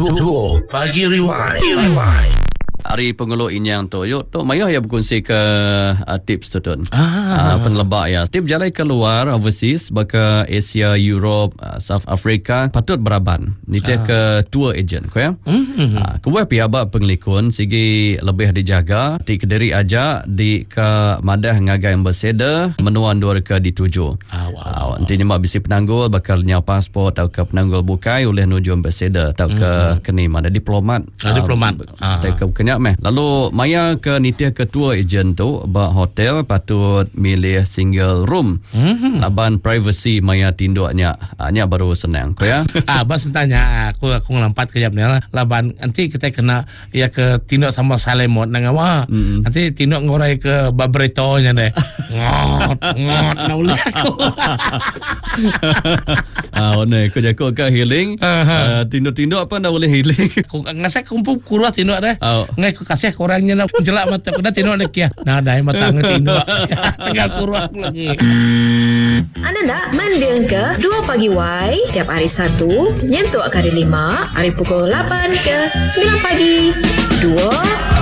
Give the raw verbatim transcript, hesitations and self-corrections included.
Dua Pagi Rewind. Rewind. Hari pengeluh inyang tu yuk tu Maya ya berkongsi ke uh, tips tu tun. Ah. Uh, penelebak ya. Tip jalan keluar overseas baka Asia, Europe, uh, South Africa patut beraban. Nita ah. ke tour agent ko ya. Mm-hmm. Uh, kuwe pihak pengelikun sigi lebih dijaga di Kediri aja di ke madah ngagai ambassador menuan dua ke dituju. Ah, wow. Uh, nanti nyemak bisi penanggul bakal nyau pasport atau ke penanggul bukai oleh nuju ambassador atau ke mm-hmm. keni mana diplomat. Ah, uh, diplomat. Ah. Ke kenya meh. Lalu Maya ke nitia ketua ejen tu ba hotel patut milih single room. Mm-hmm. Laban privacy Maya tinduknya. Nya baru senang ko ya. Ah bas tanya aku aku ngelampat ke jamnya laban nanti kita kena ya ke tinduk sama Salemot nang awak. Mm-hmm. Nanti tinduk ngorai ke babretonya deh. Ngot ngot na uli aku. Ah one ko jako ke healing. Uh, tinduk-tinduk apa nak boleh healing. Aku ngasih kumpul kurah tinduk deh. Oh. Ngai aku kasih korangnya nak jelak mata aku dah tinduk nak kia. Nah dah mata ngetinduk. Tinggal kurang lagi. Anda nak mendeng ke dua Pagi Y tiap hari Sabtu nyentuk ke hari lima, hari pukul lapan ke sembilan pagi. Dua